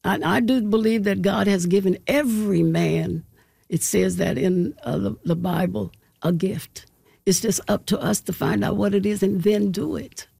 I do believe that God has given every man, it says that in the Bible, a gift. It's just up to us to find out what it is and then do it.